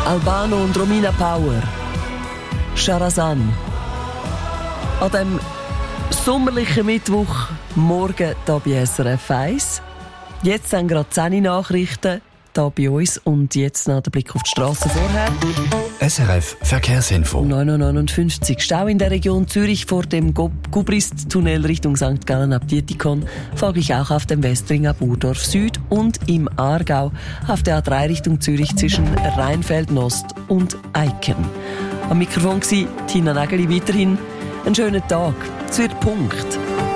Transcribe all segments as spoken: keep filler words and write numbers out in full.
Albano und Romina Power. Sharazan. An dem sommerlichen Mittwoch, morgen hier bei S R F eins. Jetzt sind gerade zehn Nachrichten hier bei uns und jetzt noch der Blick auf die Straße vorher. S R F Verkehrsinfo. neun Uhr neunundfünfzig. Stau in der Region Zürich vor dem Gubrist-Tunnel Richtung Sankt Gallen ab Dietikon. Folglich auch auf dem Westring ab Urdorf Süd und im Aargau auf der A drei Richtung Zürich zwischen Rheinfeld-Nost und Eiken. Am Mikrofon war Tina Nägeli. Weiterhin einen schönen Tag. Es wird Punkt.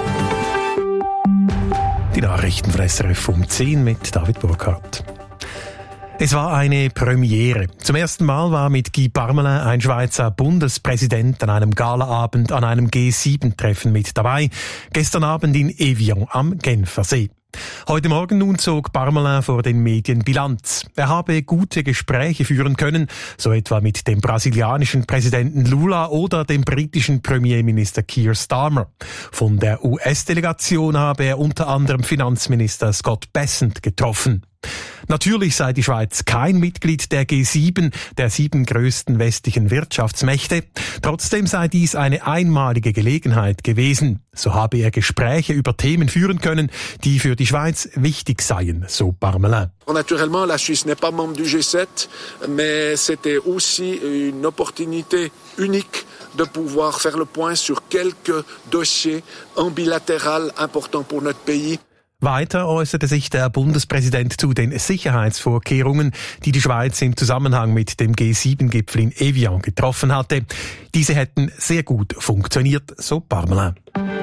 Die Nachrichten von S R F um zehn mit David Burkhardt. Es war eine Premiere. Zum ersten Mal war mit Guy Parmelin ein Schweizer Bundespräsident an einem Galaabend an einem G sieben Treffen mit dabei. Gestern Abend in Evian am Genfersee. Heute Morgen nun zog Parmelin vor den Medien Bilanz. Er habe gute Gespräche führen können, so etwa mit dem brasilianischen Präsidenten Lula oder dem britischen Premierminister Keir Starmer. Von der U S-Delegation habe er unter anderem Finanzminister Scott Bessent getroffen. Natürlich sei die Schweiz kein Mitglied der G sieben, der sieben größten westlichen Wirtschaftsmächte. Trotzdem sei dies eine einmalige Gelegenheit gewesen. So habe er Gespräche über Themen führen können, die für die Schweiz wichtig seien, so Parmelin. Naturellement, la Suisse n'est pas membre du G sept, mais c'était aussi une opportunité unique de pouvoir faire le point sur quelques dossiers en bilatéral importants pour notre pays. Weiter äußerte sich der Bundespräsident zu den Sicherheitsvorkehrungen, die die Schweiz im Zusammenhang mit dem G sieben Gipfel in Evian getroffen hatte. Diese hätten sehr gut funktioniert, so Parmelin.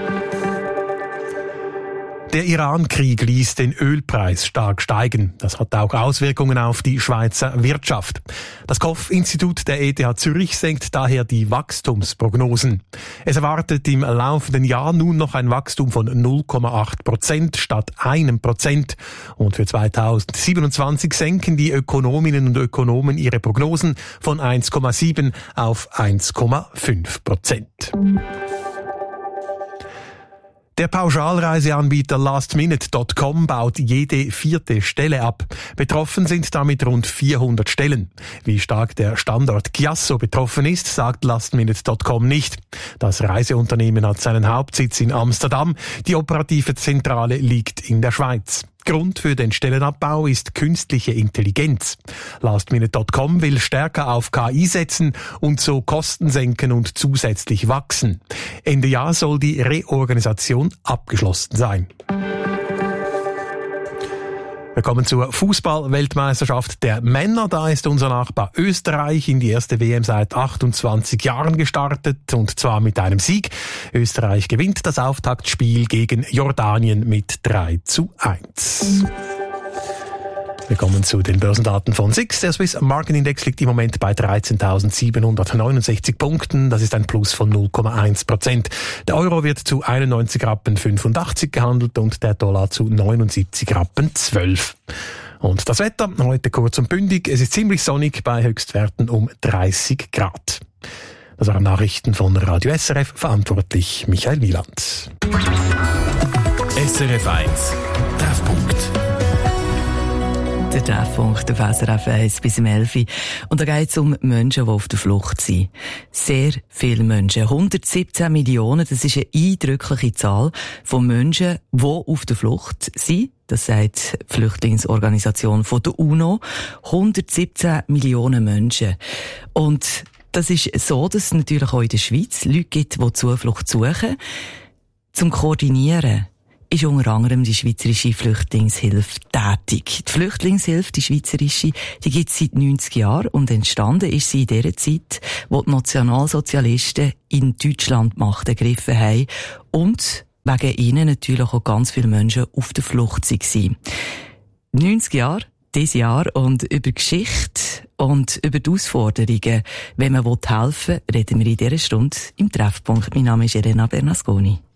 Der Iran-Krieg ließ den Ölpreis stark steigen. Das hat auch Auswirkungen auf die Schweizer Wirtschaft. Das Kopf-Institut der E T H Zürich senkt daher die Wachstumsprognosen. Es erwartet im laufenden Jahr nun noch ein Wachstum von null Komma acht Prozent statt einem Prozent. Und für zweitausendsiebenundzwanzig senken die Ökonominnen und Ökonomen ihre Prognosen von eins Komma sieben auf eins Komma fünf Prozent. Der Pauschalreiseanbieter last minute Punkt com baut jede vierte Stelle ab. Betroffen sind damit rund vierhundert Stellen. Wie stark der Standort Chiasso betroffen ist, sagt last minute Punkt com nicht. Das Reiseunternehmen hat seinen Hauptsitz in Amsterdam. Die operative Zentrale liegt in der Schweiz. Grund für den Stellenabbau ist künstliche Intelligenz. last minute Punkt com will stärker auf K I setzen und so Kosten senken und zusätzlich wachsen. Ende Jahr soll die Reorganisation abgeschlossen sein. Wir kommen zur Fußball-Weltmeisterschaft der Männer. Da ist unser Nachbar Österreich in die erste W M seit achtundzwanzig Jahren gestartet, und zwar mit einem Sieg. Österreich gewinnt das Auftaktspiel gegen Jordanien mit drei zu eins. Wir kommen zu den Börsendaten von S I X. Der Swiss Market Index liegt im Moment bei dreizehntausendsiebenhundertneunundsechzig Punkten. Das ist ein Plus von null Komma eins Prozent. Der Euro wird zu einundneunzig Rappen fünfundachtzig gehandelt und der Dollar zu neunundsiebzig Rappen zwölf. Und das Wetter heute kurz und bündig. Es ist ziemlich sonnig bei Höchstwerten um dreißig Grad. Das waren Nachrichten von Radio S R F, verantwortlich Michael Wieland. S R F eins Treffpunkt. Der Treffpunkt auf S R F eins bis um elf Uhr. Und da geht es um Menschen, die auf der Flucht sind. Sehr viele Menschen. hundertsiebzehn Millionen, das ist eine eindrückliche Zahl von Menschen, die auf der Flucht sind. Das sagt die Flüchtlingsorganisation von der UNO. hundertsiebzehn Millionen Menschen. Und das ist so, dass es natürlich auch in der Schweiz Leute gibt, die Zuflucht suchen. Zum Koordinieren ist unter anderem die Schweizerische Flüchtlingshilfe tätig. Die Flüchtlingshilfe, die schweizerische, die gibt es seit neunzig Jahren und entstanden ist sie in der Zeit, wo die Nationalsozialisten in Deutschland Macht ergriffen haben und wegen ihnen natürlich auch ganz viele Menschen auf der Flucht waren. neunzig Jahre, dieses Jahr, und über Geschichte und über die Herausforderungen, wenn man helfen will, reden wir in dieser Stunde im Treffpunkt. Mein Name ist Elena Bernasconi.